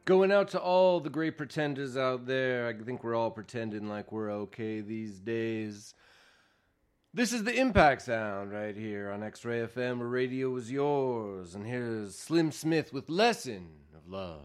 Going out to all the great pretenders out there. I think we're all pretending like we're okay these days. This is the Impact Sound right here on X-Ray FM, where radio is yours. And here's Slim Smith with Lesson of Love.